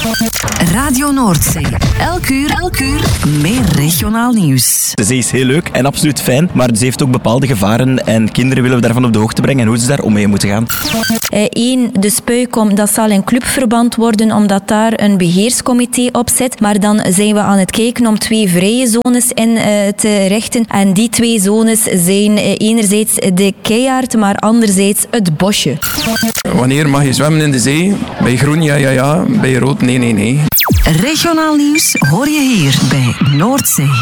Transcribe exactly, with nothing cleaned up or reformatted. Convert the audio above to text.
Radio Noordzee. Elk uur, elk uur meer regionaal nieuws. De zee is heel leuk en absoluut fijn, maar ze heeft ook bepaalde gevaren en kinderen willen we daarvan op de hoogte brengen en hoe ze daar om mee moeten gaan. Eén, de Spuikom, dat zal een clubverband worden omdat daar een beheerscomité op zit. Maar dan zijn we aan het kijken om twee vrije zones in uh, te richten. En die twee zones zijn uh, enerzijds de Keiaard, maar anderzijds het bosje. Wanneer mag je zwemmen in de zee? Bij groen, ja, ja, ja. Bij rood, nee, nee, nee. Regionaal nieuws hoor je hier bij Noordzee.